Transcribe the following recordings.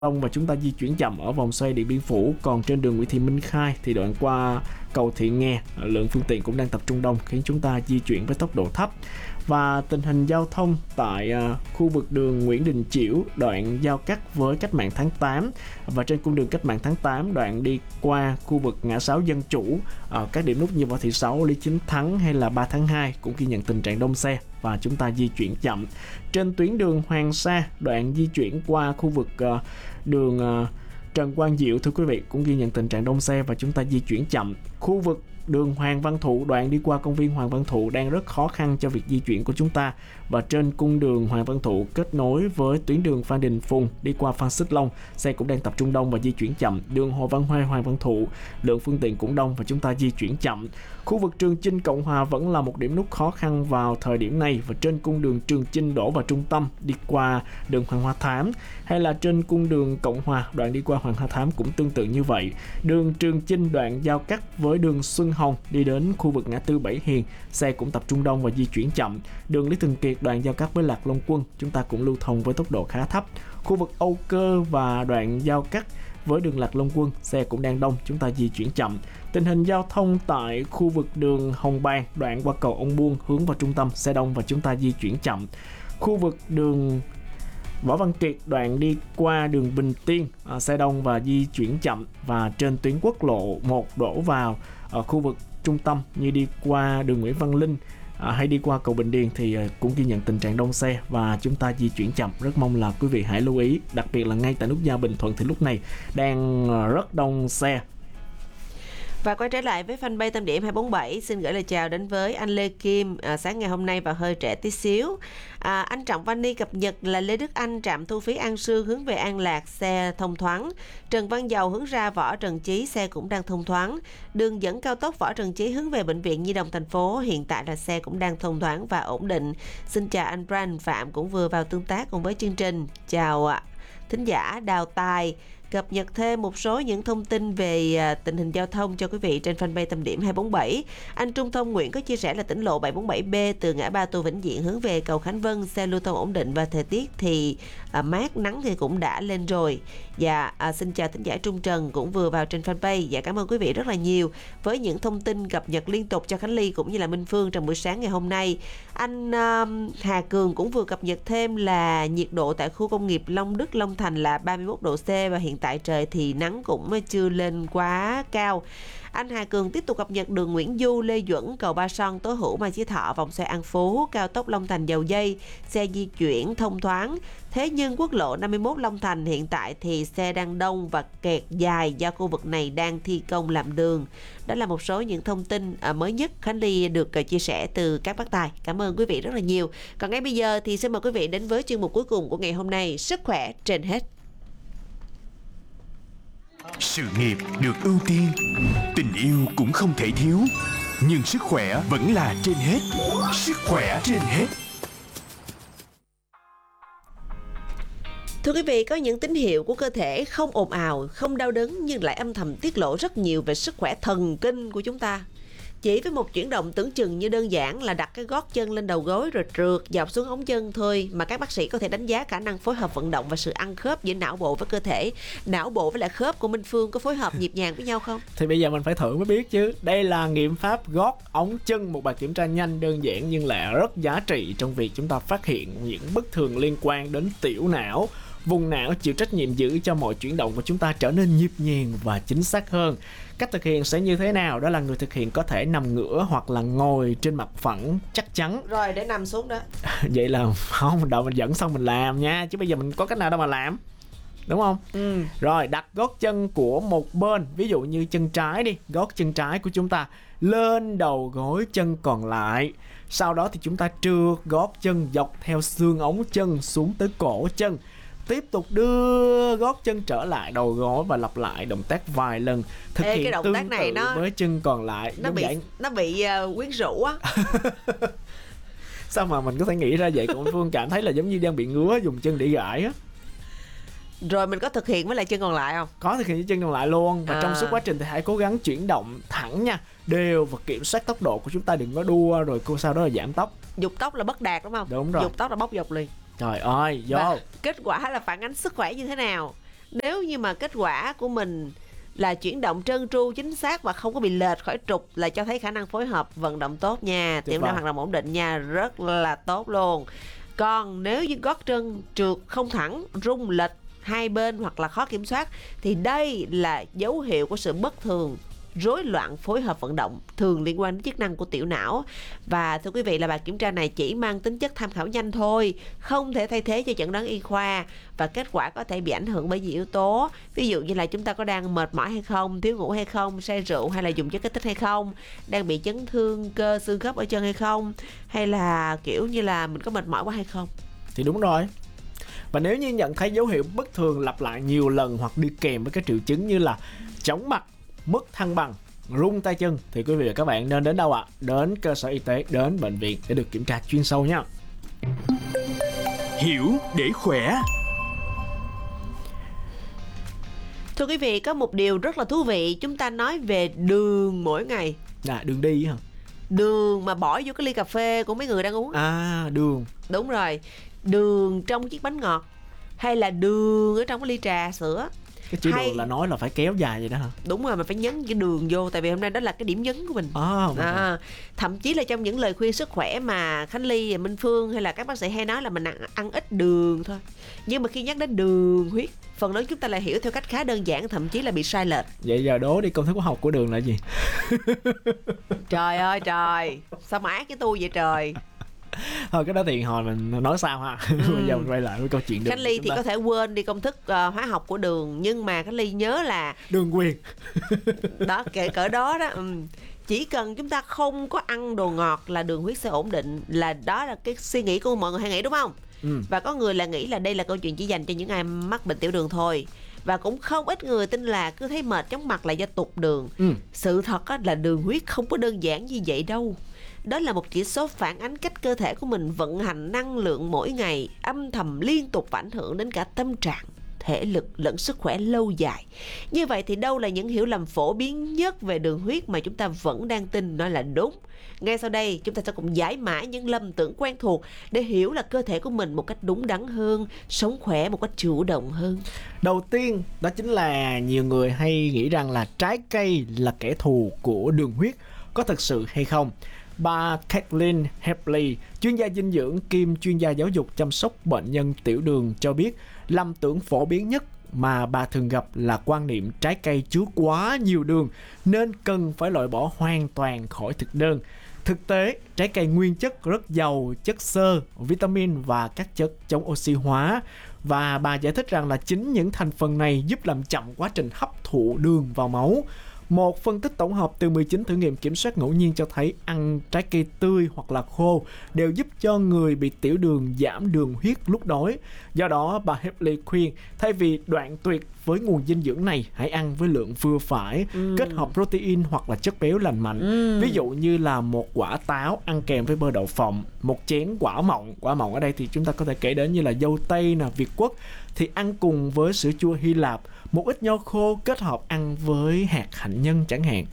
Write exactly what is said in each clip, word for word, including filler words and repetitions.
Đông và chúng ta di chuyển chậm ở vòng xoay Điện Biên Phủ. Còn trên đường Nguyễn Thị Minh Khai thì đoạn qua cầu Thị Nghè, lượng phương tiện cũng đang tập trung đông khiến chúng ta di chuyển với tốc độ thấp. Và tình hình giao thông tại uh, khu vực đường Nguyễn Đình Chiểu, đoạn giao cắt với Cách mạng tháng tám, và trên cung đường Cách mạng tháng tám đoạn đi qua khu vực ngã sáu Dân Chủ, ở các điểm nút như Võ Thị Sáu, Lý Chính Thắng hay là ba tháng hai cũng ghi nhận tình trạng đông xe và chúng ta di chuyển chậm. Trên tuyến đường Hoàng Sa, đoạn di chuyển qua khu vực uh, đường uh, Trần Quang Diệu, thưa quý vị, cũng ghi nhận tình trạng đông xe và chúng ta di chuyển chậm. Khu vực đường Hoàng Văn Thụ, đoạn đi qua công viên Hoàng Văn Thụ đang rất khó khăn cho việc di chuyển của chúng ta. Và trên cung đường Hoàng Văn Thụ kết nối với tuyến đường Phan Đình Phùng đi qua Phan Xích Long, xe cũng đang tập trung đông và di chuyển chậm. Đường Hồ Văn Huê, Hoàng Văn Thụ, lượng phương tiện cũng đông và chúng ta di chuyển chậm. Khu vực Trường Chinh, Cộng Hòa vẫn là một điểm nút khó khăn vào thời điểm này. Và trên cung đường Trường Chinh đổ vào trung tâm đi qua đường Hoàng Hoa Thám, hay là trên cung đường Cộng Hòa đoạn đi qua Hoàng Hoa Thám cũng tương tự như vậy. Đường Trường Chinh đoạn giao cắt với đường Xuân Hồng đi đến khu vực ngã tư Bảy Hiền, xe cũng tập trung đông và di chuyển chậm. Đường Lý Thường Kiệt đoạn giao cắt với Lạc Long Quân, chúng ta cũng lưu thông với tốc độ khá thấp. Khu vực Âu Cơ và đoạn giao cắt với đường Lạc Long Quân, xe cũng đang đông, chúng ta di chuyển chậm. Tình hình giao thông tại khu vực đường Hồng Bàng đoạn qua cầu Ông Buôn hướng vào trung tâm, xe đông và chúng ta di chuyển chậm. Khu vực đường Võ Văn Kiệt đoạn đi qua đường Bình Tiên, à, xe đông và di chuyển chậm. Và trên tuyến quốc lộ một đổ vào ở khu vực trung tâm như đi qua đường Nguyễn Văn Linh à, hay đi qua cầu Bình Điền thì à, cũng ghi nhận tình trạng đông xe và chúng ta di chuyển chậm. Rất mong là quý vị hãy lưu ý, đặc biệt là ngay tại nút giao Bình Thuận thì lúc này đang rất đông xe. Và quay trở lại với fanpage Tâm Điểm hai bốn bảy, xin gửi lời chào đến với anh Lê Kim. À, sáng ngày hôm nay và hơi trễ tí xíu. À, anh Trọng Vani cập nhật là Lê Đức Anh, trạm thu phí An Sương hướng về An Lạc, xe thông thoáng. Trần Văn Dầu hướng ra Võ Trần Chí, xe cũng đang thông thoáng. Đường dẫn cao tốc Võ Trần Chí hướng về Bệnh viện Nhi đồng thành phố, hiện tại là xe cũng đang thông thoáng và ổn định. Xin chào anh Brand Phạm cũng vừa vào tương tác cùng với chương trình. Chào ạ. Thính giả Đào Tài cập nhật thêm một số những thông tin về tình hình giao thông cho quý vị trên fanpage Tâm Điểm hai bốn bảy. Anh Trung Thông Nguyễn có chia sẻ là tỉnh lộ bảy bốn bảy B từ ngã ba Tô Vĩnh Diện hướng về cầu Khánh Vân, xe lưu thông ổn định và thời tiết thì à, mát, nắng thì cũng đã lên rồi. Dạ, à, xin chào thính giả Trung Trần cũng vừa vào trên fanpage. Dạ, cảm ơn quý vị rất là nhiều với những thông tin cập nhật liên tục cho Khánh Ly cũng như là Minh Phương trong buổi sáng ngày hôm nay. Anh um, Hà Cường cũng vừa cập nhật thêm là nhiệt độ tại khu công nghiệp Long Đức, Long Thành là ba mươi mốt độ C và hiện tại trời thì nắng cũng chưa lên quá cao. Anh Hà Cường tiếp tục cập nhật đường Nguyễn Du, Lê Duẩn, cầu Ba Son, Tố Hữu, Mai Chí Thọ, vòng xoay An Phú, cao tốc Long Thành Dầu Dây, xe di chuyển thông thoáng. Thế nhưng quốc lộ năm mươi mốt Long Thành hiện tại thì xe đang đông và kẹt dài do khu vực này đang thi công làm đường. Đó là một số những thông tin mới nhất Khánh Ly được chia sẻ từ các bác tài. Cảm ơn quý vị rất là nhiều. Còn ngay bây giờ thì xin mời quý vị đến với chuyên mục cuối cùng của ngày hôm nay, Sức khỏe trên hết. Sự nghiệp được ưu tiên, tình yêu cũng không thể thiếu, nhưng sức khỏe vẫn là trên hết. Sức khỏe trên hết. Thưa quý vị, có những tín hiệu của cơ thể không ồn ào, không đau đớn nhưng lại âm thầm tiết lộ rất nhiều về sức khỏe thần kinh của chúng ta. Chỉ với một chuyển động tưởng chừng như đơn giản là đặt cái gót chân lên đầu gối rồi trượt dọc xuống ống chân thôi mà các bác sĩ có thể đánh giá khả năng phối hợp vận động và sự ăn khớp giữa não bộ với cơ thể. Não bộ với lại khớp của Minh Phương có phối hợp nhịp nhàng với nhau không? Thì bây giờ mình phải thử mới biết chứ. Đây là nghiệm pháp gót ống chân, một bài kiểm tra nhanh đơn giản nhưng lại rất giá trị trong việc chúng ta phát hiện những bất thường liên quan đến tiểu não. Vùng não chịu trách nhiệm giữ cho mọi chuyển động của chúng ta trở nên nhịp nhàng và chính xác hơn. Cách thực hiện sẽ như thế nào? Đó là người thực hiện có thể nằm ngửa hoặc là ngồi trên mặt phẳng chắc chắn. Rồi để nằm xuống đó. Vậy là không, đợi mình dẫn xong mình làm nha. Chứ bây giờ mình có cách nào đâu mà làm, đúng không? Ừ. Rồi đặt gót chân của một bên, ví dụ như chân trái đi, gót chân trái của chúng ta lên đầu gối chân còn lại. Sau đó thì chúng ta trượt gót chân dọc theo xương ống chân xuống tới cổ chân. Tiếp tục đưa gót chân trở lại đầu gối và lặp lại động tác vài lần. Thực Ê, hiện cái động tương tác này tự nó, với chân còn lại. Nó bị, nó bị uh, quyến rũ á. Sao mà mình có thể nghĩ ra vậy? Còn Phương cảm thấy là giống như đang bị ngứa dùng chân để gãi á. Rồi mình có thực hiện với lại chân còn lại không? Có thực hiện với chân còn lại luôn. Và à. trong suốt quá trình thì hãy cố gắng chuyển động thẳng nha, đều và kiểm soát tốc độ của chúng ta, đừng có đua rồi cô sau đó là giảm tốc. Dục tốc là bất đạt đúng không? Đúng rồi. Dục tốc là bóc dọc liền. Trời ơi, vô. Và kết quả là phản ánh sức khỏe như thế nào? Nếu như mà kết quả của mình là chuyển động trơn tru chính xác và không có bị lệch khỏi trục là cho thấy khả năng phối hợp vận động tốt nha, tiểu não hoạt động ổn định nha, rất là tốt luôn. Còn nếu như gót chân trượt không thẳng, rung lệch hai bên hoặc là khó kiểm soát thì đây là dấu hiệu của sự bất thường, rối loạn phối hợp vận động thường liên quan đến chức năng của tiểu não. Và thưa quý vị, là bài kiểm tra này chỉ mang tính chất tham khảo nhanh thôi, không thể thay thế cho chẩn đoán y khoa, và kết quả có thể bị ảnh hưởng bởi nhiều yếu tố, ví dụ như là chúng ta có đang mệt mỏi hay không, thiếu ngủ hay không, say rượu hay là dùng chất kích thích hay không, đang bị chấn thương cơ xương khớp ở chân hay không, hay là kiểu như là mình có mệt mỏi quá hay không. Thì đúng rồi. Và nếu như nhận thấy dấu hiệu bất thường lặp lại nhiều lần hoặc đi kèm với các triệu chứng như là chóng mặt, mất thăng bằng, rung tay chân thì quý vị và các bạn nên đến đâu ạ? À? Đến cơ sở y tế, đến bệnh viện để được kiểm tra chuyên sâu nha. Hiểu để khỏe. Thưa quý vị, có một điều rất là thú vị, chúng ta nói về đường mỗi ngày. À, đường đi hả? Đường mà bỏ vô cái ly cà phê của mấy người đang uống. À, đường. Đúng rồi. Đường trong chiếc bánh ngọt, hay là đường ở trong cái ly trà sữa. Cái chữ hay... đường là nói là phải kéo dài vậy đó hả? Đúng rồi, mà phải nhấn cái đường vô, tại vì hôm nay đó là cái điểm nhấn của mình. À, à, thậm chí là trong những lời khuyên sức khỏe mà Khánh Ly, Minh Phương hay là các bác sĩ hay nói là mình ăn, ăn ít đường thôi. Nhưng mà khi nhắc đến đường huyết, phần lớn chúng ta lại hiểu theo cách khá đơn giản, thậm chí là bị sai lệch. Vậy giờ đố đi, công thức hóa học của đường là gì? Trời ơi trời, sao mà ác với tôi vậy trời. Thôi cái đó thì hồi mình nói sao ha. Ừ. Bây giờ mình quay lại với câu chuyện đường. Khánh Ly thì ta... có thể quên đi công thức uh, hóa học của đường, nhưng mà Khánh Ly nhớ là đường quyền. Đó, kể cỡ đó đó. Ừ. Chỉ cần chúng ta không có ăn đồ ngọt là đường huyết sẽ ổn định, là đó là cái suy nghĩ của mọi người hay nghĩ, đúng không? Ừ. Và có người là nghĩ là đây là câu chuyện chỉ dành cho những ai mắc bệnh tiểu đường thôi. Và cũng không ít người tin là cứ thấy mệt chóng mặt là do tụt đường. Ừ. Sự thật là đường huyết không có đơn giản như vậy đâu. Đó là một chỉ số phản ánh cách cơ thể của mình vận hành năng lượng mỗi ngày, âm thầm liên tục và ảnh hưởng đến cả tâm trạng, thể lực lẫn sức khỏe lâu dài. Như vậy thì đâu là những hiểu lầm phổ biến nhất về đường huyết mà chúng ta vẫn đang tin nó là đúng. Ngay sau đây chúng ta sẽ cùng giải mã những lầm tưởng quen thuộc để hiểu là cơ thể của mình một cách đúng đắn hơn, sống khỏe một cách chủ động hơn. Đầu tiên đó chính là nhiều người hay nghĩ rằng là trái cây là kẻ thù của đường huyết. Có thật sự hay không? Bà Kathleen Hepley, chuyên gia dinh dưỡng kiêm chuyên gia giáo dục chăm sóc bệnh nhân tiểu đường cho biết, lầm tưởng phổ biến nhất mà bà thường gặp là quan niệm trái cây chứa quá nhiều đường nên cần phải loại bỏ hoàn toàn khỏi thực đơn. Thực tế, trái cây nguyên chất rất giàu chất xơ, vitamin và các chất chống oxy hóa. Và bà giải thích rằng là chính những thành phần này giúp làm chậm quá trình hấp thụ đường vào máu. Một phân tích tổng hợp từ mười chín thử nghiệm kiểm soát ngẫu nhiên cho thấy ăn trái cây tươi hoặc là khô đều giúp cho người bị tiểu đường giảm đường huyết lúc đói. Do đó, bà Hepley khuyên thay vì đoạn tuyệt với nguồn dinh dưỡng này, hãy ăn với lượng vừa phải, ừ. kết hợp protein hoặc là chất béo lành mạnh. Ừ. Ví dụ như là một quả táo ăn kèm với bơ đậu phộng, một chén quả mọng. Quả mọng ở đây thì chúng ta có thể kể đến như là dâu tây, nè, Việt Quất, thì ăn cùng với sữa chua Hy Lạp, một ít nho khô kết hợp ăn với hạt hạnh nhân chẳng hạn.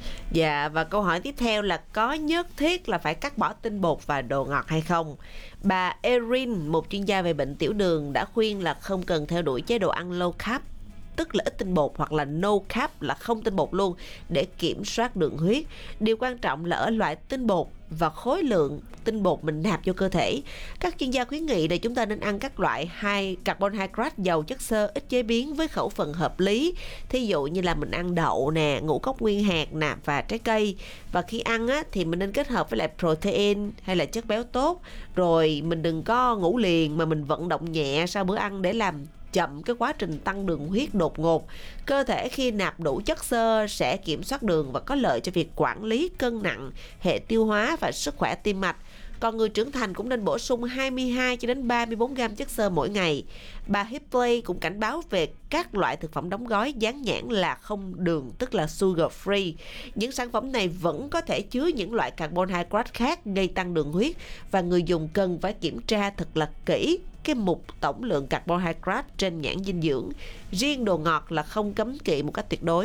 Dạ, và câu hỏi tiếp theo là có nhất thiết là phải cắt bỏ tinh bột và đồ ngọt hay không? Bà Erin, một chuyên gia về bệnh tiểu đường, đã khuyên là không cần theo đuổi chế độ ăn low carb, tức là ít tinh bột, hoặc là no carb là không tinh bột luôn, để kiểm soát đường huyết. Điều quan trọng là ở loại tinh bột và khối lượng tinh bột mình nạp vô cơ thể. Các chuyên gia khuyến nghị là chúng ta nên ăn các loại hai carbohydrate giàu chất xơ ít chế biến với khẩu phần hợp lý. Thí dụ như là mình ăn đậu nè, ngũ cốc nguyên hạt nè và trái cây. Và khi ăn á, thì mình nên kết hợp với lại protein hay là chất béo tốt. Rồi mình đừng có ngủ liền mà mình vận động nhẹ sau bữa ăn để làm chậm cái quá trình tăng đường huyết đột ngột. Cơ thể khi nạp đủ chất xơ sẽ kiểm soát đường và có lợi cho việc quản lý cân nặng, hệ tiêu hóa và sức khỏe tim mạch. Còn người trưởng thành cũng nên bổ sung hai mươi hai cho đến ba mươi bốn gam chất xơ mỗi ngày. Bà Hipley cũng cảnh báo về các loại thực phẩm đóng gói dán nhãn là không đường, tức là sugar free. Những sản phẩm này vẫn có thể chứa những loại carbohydrate khác gây tăng đường huyết, và người dùng cần phải kiểm tra thật là kỹ cái mục tổng lượng carbohydrate trên nhãn dinh dưỡng. Riêng đồ ngọt là không cấm kỵ một cách tuyệt đối.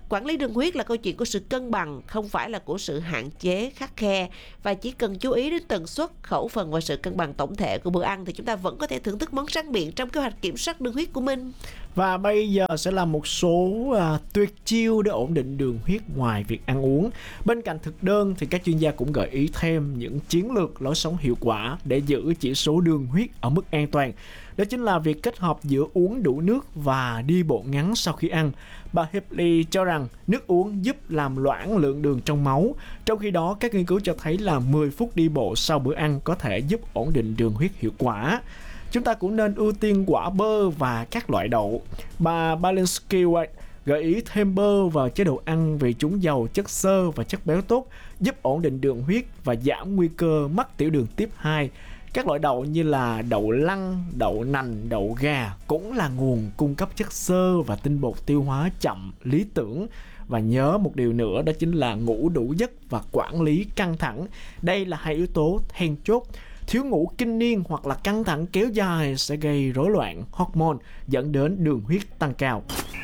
Quản lý đường huyết là câu chuyện của sự cân bằng, không phải là của sự hạn chế khắt khe, và chỉ cần chú ý đến tần suất, khẩu phần và sự cân bằng tổng thể của bữa ăn thì chúng ta vẫn có thể thưởng thức món tráng miệng trong kế hoạch kiểm soát đường huyết của mình. Và bây giờ sẽ là một số uh, tuyệt chiêu để ổn định đường huyết ngoài việc ăn uống. Bên cạnh thực đơn thì các chuyên gia cũng gợi ý thêm những chiến lược lối sống hiệu quả để giữ chỉ số đường huyết ở mức an toàn. Đó chính là việc kết hợp giữa uống đủ nước và đi bộ ngắn sau khi ăn. Bà Hipley cho rằng nước uống giúp làm loãng lượng đường trong máu. Trong khi đó, các nghiên cứu cho thấy là mười phút đi bộ sau bữa ăn có thể giúp ổn định đường huyết hiệu quả. Chúng ta cũng nên ưu tiên quả bơ và các loại đậu. Bà Balinsky White gợi ý thêm bơ vào chế độ ăn vì chúng giàu chất xơ và chất béo tốt, giúp ổn định đường huyết và giảm nguy cơ mắc tiểu đường tuyếp hai. Các loại đậu như là đậu lăng, đậu nành, đậu gà cũng là nguồn cung cấp chất xơ và tinh bột tiêu hóa chậm, lý tưởng. Và nhớ một điều nữa, đó chính là ngủ đủ giấc và quản lý căng thẳng. Đây là hai yếu tố then chốt. Thiếu ngủ kinh niên hoặc là căng thẳng kéo dài sẽ gây rối loạn hormone dẫn đến đường huyết tăng cao.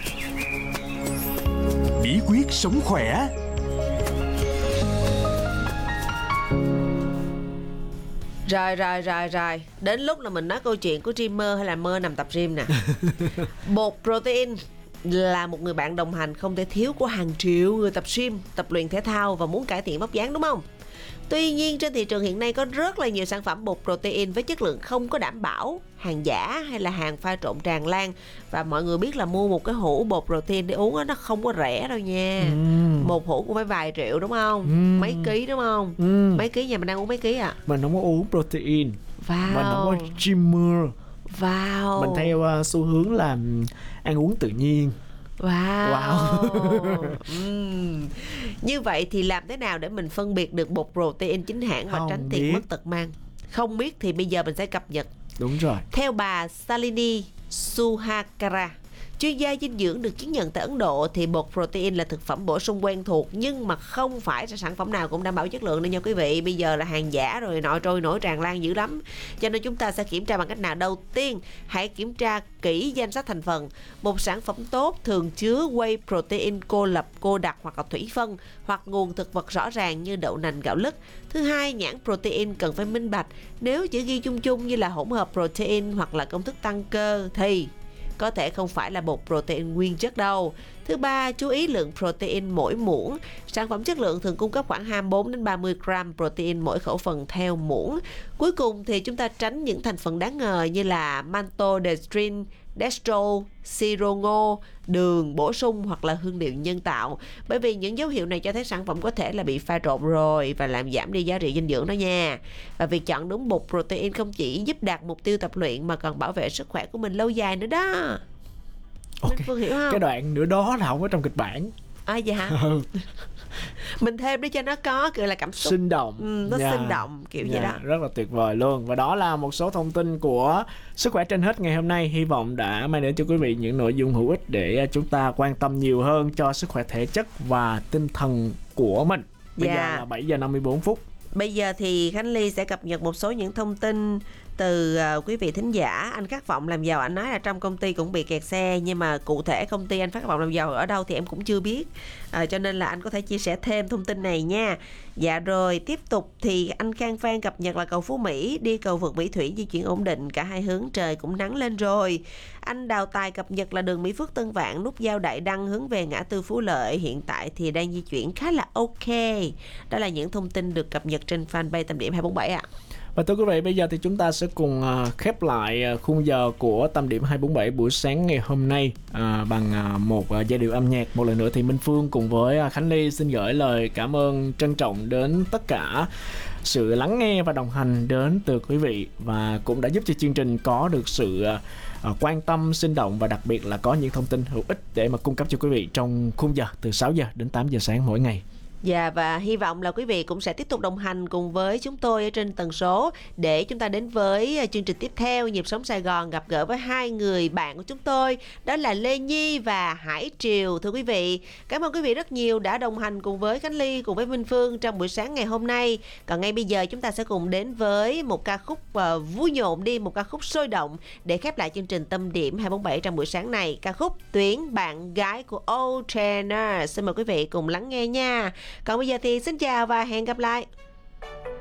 Bí quyết sống khỏe. Rồi rồi rồi rồi Đến lúc là mình nói câu chuyện của dreamer hay là mơ nằm tập gym nè. Bột protein là một người bạn đồng hành không thể thiếu của hàng triệu người tập gym, tập luyện thể thao và muốn cải thiện vóc dáng, đúng không? Tuy nhiên trên thị trường hiện nay có rất là nhiều sản phẩm bột protein với chất lượng không có đảm bảo, hàng giả hay là hàng pha trộn tràn lan. Và mọi người biết là mua một cái hũ bột protein để uống đó, nó không có rẻ đâu nha. uhm. Một hũ cũng phải vài triệu, đúng không? uhm. Mấy ký, đúng không? uhm. Mấy ký, nhà mình đang uống mấy ký ạ? À? Mình không có uống protein. Wow. Mình không có gymmer. Wow. Mình theo uh, xu hướng là ăn uống tự nhiên. Wow, wow. uhm. Như vậy thì làm thế nào để mình phân biệt được bột protein chính hãng và không tránh biết. tiền mất tật mang? Không biết thì bây giờ mình sẽ cập nhật. Đúng rồi. Theo bà Salini Suhakara, chuyên gia dinh dưỡng được chứng nhận tại Ấn Độ, thì bột protein là thực phẩm bổ sung quen thuộc, nhưng mà không phải sản phẩm nào cũng đảm bảo chất lượng đâu nha quý vị. Bây giờ là hàng giả rồi, nội trôi nổi tràn lan dữ lắm. Cho nên chúng ta sẽ kiểm tra bằng cách nào? Đầu tiên, hãy kiểm tra kỹ danh sách thành phần. Một sản phẩm tốt thường chứa whey protein cô lập, cô đặc hoặc là thủy phân, hoặc nguồn thực vật rõ ràng như đậu nành, gạo lứt. Thứ hai, nhãn protein cần phải minh bạch. Nếu chỉ ghi chung chung như là hỗn hợp protein hoặc là công thức tăng cơ thì có thể không phải là bột protein nguyên chất đâu. Thứ ba, chú ý lượng protein mỗi muỗng. Sản phẩm chất lượng thường cung cấp khoảng hai mươi bốn đến ba mươi gram protein mỗi khẩu phần theo muỗng. Cuối cùng thì chúng ta tránh những thành phần đáng ngờ như là maltodextrin, dextrose, siro ngô, đường bổ sung hoặc là hương liệu nhân tạo. Bởi vì những dấu hiệu này cho thấy sản phẩm có thể là bị pha trộn rồi và làm giảm đi giá trị dinh dưỡng đó nha. Và việc chọn đúng bột protein không chỉ giúp đạt mục tiêu tập luyện mà còn bảo vệ sức khỏe của mình lâu dài nữa đó. Okay. Phương hiểu không? Cái đoạn nữa đó là không có trong kịch bản. À vậy hả? Mình thêm để cho nó có kiểu là cảm xúc sinh động. ừ, Nó yeah. sinh động kiểu yeah. vậy đó. Rất là tuyệt vời luôn. Và đó là một số thông tin của Sức khỏe trên hết ngày hôm nay. Hy vọng đã mang đến cho quý vị những nội dung hữu ích để chúng ta quan tâm nhiều hơn cho sức khỏe thể chất và tinh thần của mình. Bây yeah. giờ là bảy giờ năm mươi bốn phút. Bây giờ thì Khánh Ly sẽ cập nhật một số những thông tin từ uh, quý vị thính giả. Anh Khát Vọng Làm Giàu, anh nói là trong công ty cũng bị kẹt xe, nhưng mà cụ thể công ty anh Khát Vọng Làm Giàu ở đâu thì em cũng chưa biết, uh, cho nên là anh có thể chia sẻ thêm thông tin này nha. Dạ rồi, tiếp tục thì anh Khang Phan cập nhật là cầu Phú Mỹ đi cầu vượt Mỹ Thủy di chuyển ổn định, cả hai hướng trời cũng nắng lên rồi. Anh Đào Tài cập nhật là đường Mỹ Phước Tân Vạn nút giao Đại Đăng hướng về ngã tư Phú Lợi hiện tại thì đang di chuyển khá là ok. Đó là những thông tin được cập nhật trên fanpage Tâm Điểm hai bốn bảy ạ. À. Và thưa quý vị, bây giờ thì chúng ta sẽ cùng uh, khép lại uh, khung giờ của Tâm Điểm hai bốn bảy buổi sáng ngày hôm nay uh, bằng uh, một uh, giai điệu âm nhạc. Một lần nữa thì Minh Phương cùng với uh, Khánh Ly xin gửi lời cảm ơn trân trọng đến tất cả sự lắng nghe và đồng hành đến từ quý vị, và cũng đã giúp cho chương trình có được sự uh, uh, quan tâm, sinh động và đặc biệt là có những thông tin hữu ích để mà cung cấp cho quý vị trong khung giờ từ sáu giờ đến tám giờ sáng mỗi ngày. Dạ, và hy vọng là quý vị cũng sẽ tiếp tục đồng hành cùng với chúng tôi ở trên tần số để chúng ta đến với chương trình tiếp theo Nhịp sống Sài Gòn, gặp gỡ với hai người bạn của chúng tôi, đó là Lê Nhi và Hải Triều. Thưa quý vị, cảm ơn quý vị rất nhiều đã đồng hành cùng với Khánh Ly, cùng với Minh Phương trong buổi sáng ngày hôm nay. Còn ngay bây giờ chúng ta sẽ cùng đến với một ca khúc uh, vui nhộn đi, một ca khúc sôi động để khép lại chương trình Tâm điểm hai bốn bảy trong buổi sáng này. Ca khúc Tuyến Bạn Gái của Old Trainer. Xin mời quý vị cùng lắng nghe nha. Còn bây giờ thì xin chào và hẹn gặp lại.